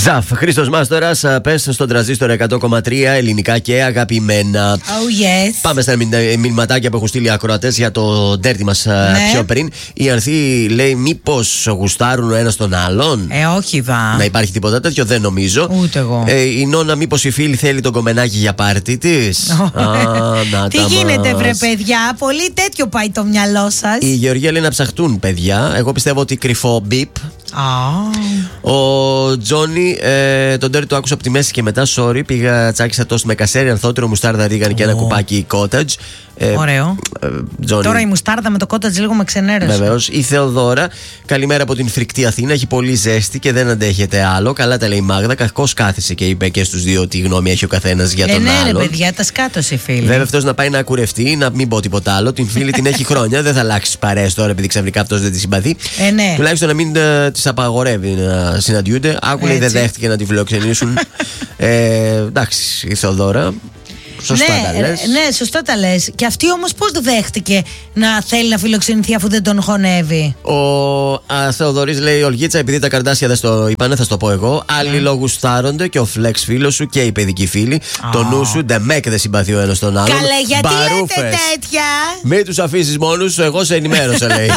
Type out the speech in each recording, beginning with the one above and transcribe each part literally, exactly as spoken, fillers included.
Ζαφ, Χρήστος Μάστορας, πες στον τρανζίστορ εκατό κόμμα τρία, ελληνικά και αγαπημένα. Oh yes. Πάμε στα μηνυματάκια που έχουν στείλει οι ακροατές για το ντέρτι μας ναι. πιο πριν. Η Ανθή λέει μήπως γουστάρουν ο ένας τον άλλον. Ε, όχι βα. Να υπάρχει τίποτα τέτοιο, δεν νομίζω. Ούτε εγώ. Ε, η Νόνα μήπως η φίλη θέλει τον κομμενάκι για πάρτι της. Α, να τι γίνεται βρε παιδιά, πολύ τέτοιο πάει το μυαλό σας. Η Γεωργία λέει να ψαχτούν παιδιά. Εγώ πιστεύω ότι κρυφό μπιπ. Oh. Ο Τζόνι, ε, τον τέρι του άκουσα από τη μέση και μετά. Sorry, πήγα τσάκισα τόστ με κασέρι, ανθότυρο, μουστάρδα, ρίγαν oh. και ένα κουπάκι cottage. Ε, Ωραίο. Ε, Johnny. Τώρα η μουστάρδα με το cottage λίγο με ξενέρωσε. Βεβαίως. Η Θεοδώρα, καλημέρα από την φρικτή Αθήνα. Έχει πολύ ζέστη και δεν αντέχεται άλλο. Καλά τα λέει η Μάγδα. Κακώς κάθισε και είπε και στους δύο τι γνώμη έχει ο καθένας για τον ε, ναι, άλλον. Ναι, ρε παιδιά, τα σκάτωσε η φίλη. Βέβαια, αυτός να πάει να κουρευτεί, να μην πω τίποτα άλλο. Την φίλη την έχει χρόνια. Δεν θα αλλάξει παρέες τώρα επειδή ξαφνικά αυτός δεν τη συμπαθεί. Ε, ναι. Τουλάχιστον να μην uh, τη απαγορεύει να συναντιούνται. Άκουλε δεν δέχτηκε να τη φιλοξενήσουν. ε, εντάξει, η Θεοδώρα. Σωστά ναι, τα λες. Ναι, σωστά τα λες. Και αυτή όμως πώς το δέχτηκε να θέλει να φιλοξενηθεί αφού δεν τον χωνεύει. Ο Θεοδωρής λέει: Ολγίτσα, επειδή τα καρδάσια δεν στο είπανε, θα στο πω εγώ. Άλλοι mm. λόγους στάρονται και ο Φλεξ φίλος σου και η παιδική φίλη. Oh. Το νου σου, ντεμέκ δεν συμπαθεί ο ένας τον άλλον. Καλέ, γιατί Μπαρούφες. λέτε τέτοια. Μην τους αφήσεις μόνους σου, εγώ σε ενημέρωσα, λέει.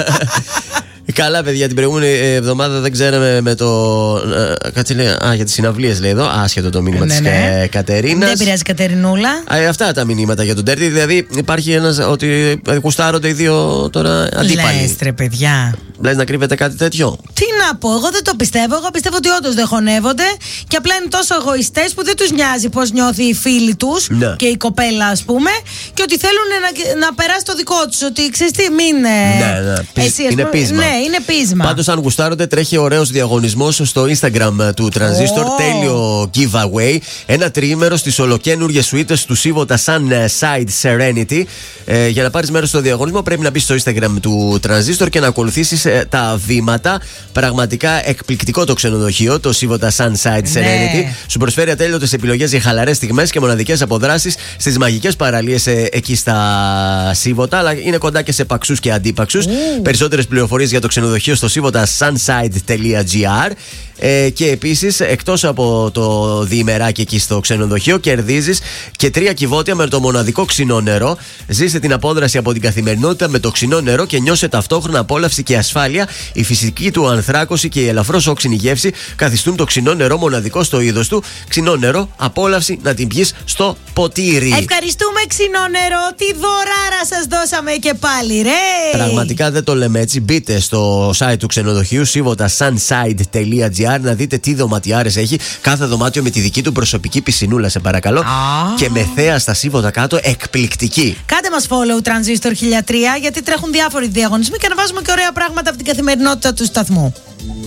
Καλά, παιδιά, την προηγούμενη εβδομάδα δεν ξέραμε με το. Κάτσε λέει. Α, για τις συναυλίες λέει εδώ. Άσχετο το μήνυμα ναι, της ναι. Κατερίνας. Δεν πειράζει, Κατερινούλα. Α, αυτά τα μηνύματα για τον Τέρτη. Δηλαδή υπάρχει ένας ότι γουστάρονται οι δύο τώρα αντίπαλοι. Λες, τρε παιδιά. Λες να κρύβεται κάτι τέτοιο. Τι να πω, εγώ δεν το πιστεύω. Εγώ πιστεύω ότι όντως δεν χωνεύονται και απλά είναι τόσο εγωιστές που δεν τους νοιάζει πώς νιώθει η φίλη τους ναι. και η κοπέλα, ας πούμε, και ότι θέλουν να, να περάσει το δικό τους. Ότι ξέρεις τι, μην. Ναι, ναι. Εσύ, είναι πείσμα. Ναι, είναι πείσμα. Πάντως, αν γουστάρονται, τρέχει ωραίος διαγωνισμός στο Instagram του Transistor. Oh. Τέλειο giveaway. Ένα τριήμερο στις ολοκένουργιες σουίτες του Sivota Sunside Serenity. Ε, για να πάρεις μέρος στο διαγωνισμό, πρέπει να μπεις στο Instagram του Transistor και να ακολουθήσεις ε, τα βήματα. Πραγματικά εκπληκτικό το ξενοδοχείο, το Sivota Sunside Serenity. Ναι. Σου προσφέρει ατέλειωτες επιλογές για χαλαρές στιγμές και μοναδικές αποδράσεις στις μαγικές παραλίες ε, εκεί στα Sivota. Αλλά είναι κοντά και σε παξούς και αντίπαξους. Mm. Περισσότερες πληροφορίες για το ξενοδοχείο στο sivota sunside τελεία gr. Ε, και επίσης, εκτός από το διημεράκι εκεί στο ξενοδοχείο, κερδίζεις και τρία κυβότια με το μοναδικό ξινό νερό. Ζήστε την απόδραση από την καθημερινότητα με το ξινό νερό και νιώσε ταυτόχρονα απόλαυση και ασφάλεια. Η φυσική του ανθράκωση και η ελαφρώς όξινη γεύση καθιστούν το ξινό νερό μοναδικό στο είδος του. Ξινό νερό, απόλαυση να την πιεις στο ποτήρι. Ευχαριστούμε, ξινό νερό. Τι δωράρα σας δώσαμε και πάλι, ρε! Πραγματικά δεν το λέμε έτσι. Μπείτε στο site του ξενοδοχείου sivota sunside τελεία gr να δείτε τι δωματιάρες έχει. Κάθε δωμάτιο με τη δική του προσωπική πισινούλα, σε παρακαλώ. Ah. Και με θέα στα Sivota κάτω, εκπληκτική. Κάντε μας follow Transistor χίλια τρία, γιατί τρέχουν διάφοροι διαγωνισμοί και αναβάζουμε και ωραία πράγματα από την καθημερινότητα του σταθμού.